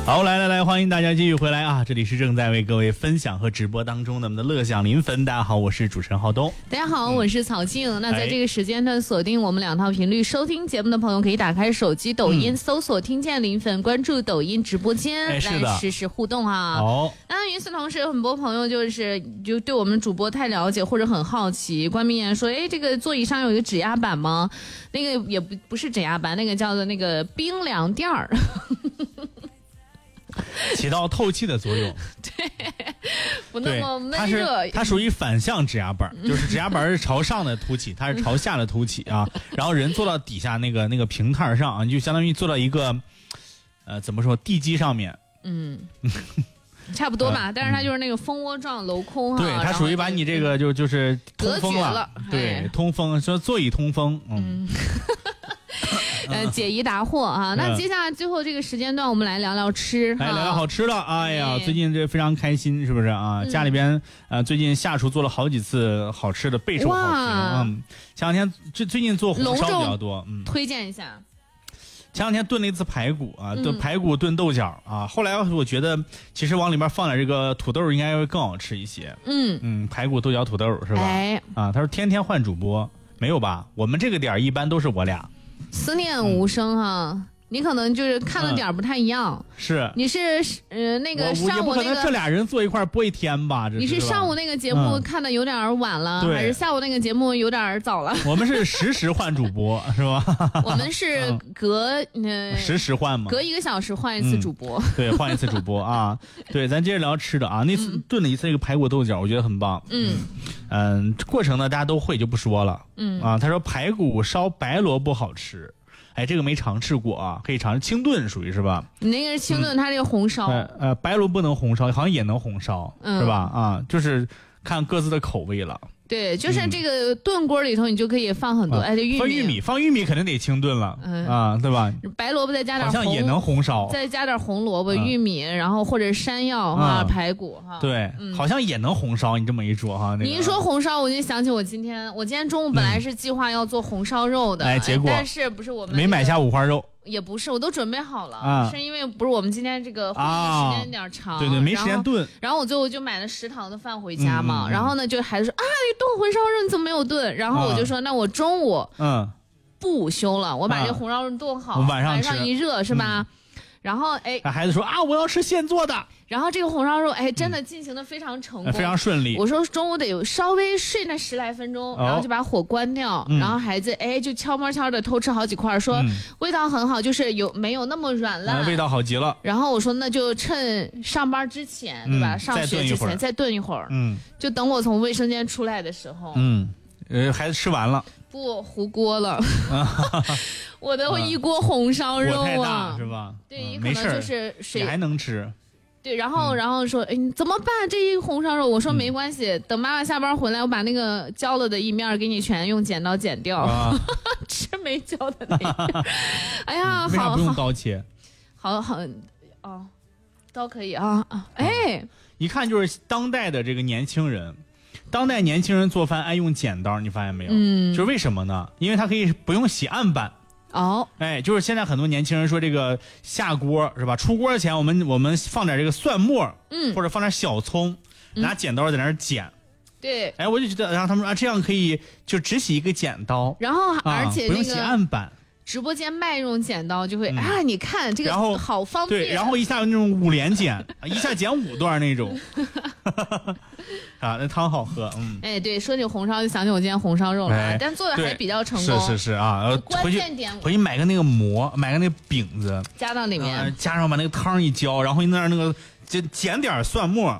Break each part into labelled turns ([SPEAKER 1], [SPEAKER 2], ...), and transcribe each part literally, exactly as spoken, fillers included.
[SPEAKER 1] 好，来来来，欢迎大家继续回来啊！这里是正在为各位分享和直播当中的我们的乐享临汾。大家好，我是主持人浩东。
[SPEAKER 2] 大家好，我是曹静。
[SPEAKER 1] 嗯、
[SPEAKER 2] 那在这个时间段锁定我们两套频率收听节目的朋友，可以打开手机抖音、嗯、搜索听见临汾，关注抖音直播间、哎、来实时互动啊。
[SPEAKER 1] 好，
[SPEAKER 2] 那与此同时，有很多朋友就是就对我们主播太了解或者很好奇，关明言说：“哎，这个座椅上有一个指压板吗？那个也不不是指压板，那个叫做那个冰凉垫儿。”
[SPEAKER 1] 起到透气的作用，
[SPEAKER 2] 对，不那么闷
[SPEAKER 1] 热。它属于反向指压板，就是指压板是朝上的凸起，它是朝下的凸起啊。然后人坐到底下那个那个平台上啊，你就相当于坐到一个，呃，怎么说地基上面。嗯，
[SPEAKER 2] 差不多吧。呃、但是它就是那个蜂窝状镂空哈。
[SPEAKER 1] 对，它属于把你这个就就是通风了，
[SPEAKER 2] 了
[SPEAKER 1] 对，通风，说座椅通风，嗯。嗯
[SPEAKER 2] 呃，解疑答惑啊！那接下来最后这个时间段，我们来聊聊吃，
[SPEAKER 1] 来聊聊好吃的。哎呀，最近这非常开心，是不是啊？嗯、家里边呃，最近下厨做了好几次好吃的，备受好评。嗯，前两天最最近做红烧比较多，嗯，
[SPEAKER 2] 推荐一下。
[SPEAKER 1] 前两天炖了一次排骨啊，炖排骨炖豆角啊。后来我觉得，其实往里面放点这个土豆，应该会更好吃一些。嗯嗯，排骨豆角土豆是吧？哎，啊，他说天天换主播，没有吧？我们这个点儿一般都是我俩。
[SPEAKER 2] 思念无声哈、嗯，你可能就是看的点不太一样。
[SPEAKER 1] 嗯、是，
[SPEAKER 2] 你是呃那个上午那个，
[SPEAKER 1] 也不可能这俩人坐一块播一天吧？这
[SPEAKER 2] 你是上午那个节目看的有点晚了，嗯、还是下午那个节目有点早了？
[SPEAKER 1] 我们是实时换主播是吧？
[SPEAKER 2] 我们是隔呃
[SPEAKER 1] 实时换嘛，
[SPEAKER 2] 隔一个小时换一次主播。
[SPEAKER 1] 嗯、对，换一次主播啊。对，咱接着聊吃的啊。那次炖了一次这个排骨豆角，我觉得很棒。嗯嗯，过程呢大家都会，就不说了。嗯啊，他说排骨烧白萝卜好吃。哎，这个没尝试过啊，可以尝试清炖，属于是吧？
[SPEAKER 2] 你那个是清炖，嗯、它这个红烧，
[SPEAKER 1] 呃呃，白萝卜能红烧，好像也能红烧，嗯、是吧？啊，就是看各自的口味了。
[SPEAKER 2] 对，就是这个炖锅里头，你就可以放很多，嗯、哎，这玉米，
[SPEAKER 1] 放玉米，放玉米肯定得清炖了，嗯、啊，对吧？
[SPEAKER 2] 白萝卜再加点红，
[SPEAKER 1] 好像也能红烧，
[SPEAKER 2] 再加点红萝卜、嗯、玉米，然后或者山药哈、嗯、排骨哈，
[SPEAKER 1] 对、嗯，好像也能红烧。你这么一说哈，那个、
[SPEAKER 2] 你一说红烧，我就想起我今天，我今天中午本来是计划要做红烧肉的，
[SPEAKER 1] 嗯、哎，结果
[SPEAKER 2] 但是不是我们、那个、
[SPEAKER 1] 没买下五花肉。
[SPEAKER 2] 也不是，我都准备好了，啊、是因为不是我们今天这个会议时间有点长，啊、
[SPEAKER 1] 对对，没时间炖然。
[SPEAKER 2] 然后我最后就买了食堂的饭回家嘛，嗯嗯嗯然后呢，就孩子说啊，你炖红烧肉你怎么没有炖？然后我就说，啊、那我中午嗯不午休了，我把这红烧肉炖好，
[SPEAKER 1] 啊、晚上
[SPEAKER 2] 晚上一热是吧？嗯、然后哎，
[SPEAKER 1] 孩子说啊，我要吃现做的。
[SPEAKER 2] 然后这个红烧肉，哎，真的进行的非常成功，
[SPEAKER 1] 嗯、非常顺利。
[SPEAKER 2] 我说中午得有稍微睡那十来分钟，哦、然后就把火关掉，嗯、然后孩子哎就悄摸悄的偷吃好几块，说、嗯、味道很好，就是有没有那么软烂、
[SPEAKER 1] 嗯，味道好极了。
[SPEAKER 2] 然后我说那就趁上班之前，嗯、对吧？上学之前再炖一会儿，嗯，就等我从卫生间出来的时候，
[SPEAKER 1] 嗯，呃，孩子吃完了。
[SPEAKER 2] 不糊锅了，我的一锅红烧肉啊，
[SPEAKER 1] 火太大是吧？
[SPEAKER 2] 对，
[SPEAKER 1] 嗯、
[SPEAKER 2] 可能就是水
[SPEAKER 1] 还能吃。
[SPEAKER 2] 对，然后、嗯、然后说，哎，你怎么办？这一红烧肉，我说没关系，嗯、等妈妈下班回来，我把那个焦了的一面给你全用剪刀剪掉，啊、吃没焦的那一面。哎呀，
[SPEAKER 1] 嗯、为啥不用刀切？
[SPEAKER 2] 好好哦，刀可以啊啊！哎、嗯，
[SPEAKER 1] 一看就是当代的这个年轻人。当代年轻人做饭爱用剪刀，你发现没有？嗯，就是为什么呢？因为它可以不用洗案板。哦，哎，就是现在很多年轻人说这个下锅是吧？出锅前我们我们放点这个蒜末，嗯，或者放点小葱，拿剪刀在那儿剪。嗯、
[SPEAKER 2] 对，
[SPEAKER 1] 哎，我就觉得，然后他们说啊，这样可以就只洗一个剪刀，
[SPEAKER 2] 然后而且、那个
[SPEAKER 1] 啊、不用洗案板。
[SPEAKER 2] 直播间卖这种剪刀就会、嗯、啊，你看这个好方
[SPEAKER 1] 便，对，然后一下有那种五连剪，一下剪五段那种，啊，那汤好喝，嗯，
[SPEAKER 2] 哎，对，说起红烧就想起我今天红烧肉了，哎、但做的还比较成功，
[SPEAKER 1] 是是是啊，
[SPEAKER 2] 关键点
[SPEAKER 1] 回去买个那个馍，买个那个饼子，
[SPEAKER 2] 加到里面，呃、
[SPEAKER 1] 加上把那个汤一浇，然后那儿那个就剪点蒜末。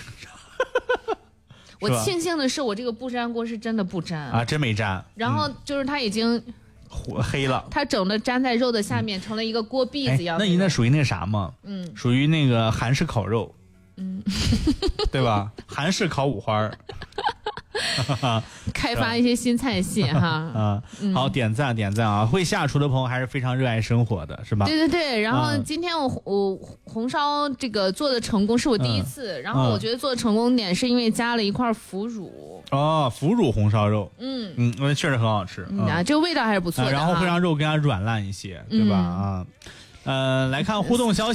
[SPEAKER 2] 我庆幸的是，我这个不粘锅是真的不粘
[SPEAKER 1] 啊，真没粘，
[SPEAKER 2] 然后就是它已经。
[SPEAKER 1] 黑了，
[SPEAKER 2] 它整的粘在肉的下面，嗯、成了一个锅篦子一样、
[SPEAKER 1] 哎。那你那属于那啥吗？嗯，属于那个韩式烤肉，嗯，对吧？韩式烤五花儿，
[SPEAKER 2] 开发一些新菜系哈。
[SPEAKER 1] 啊，嗯、好，点赞点赞啊！会下厨的朋友还是非常热爱生活的，是吧？
[SPEAKER 2] 对对对。然后今天我我红烧这个做的成功，是我第一次。嗯、然后我觉得做的成功点是因为加了一块腐乳。
[SPEAKER 1] 哦，腐乳红烧肉，嗯嗯，那确实很好吃。
[SPEAKER 2] 嗯啊，这个味道还是不错的、啊。
[SPEAKER 1] 然后会让肉更加软烂一些，对吧？嗯、啊，呃，来看互动消息。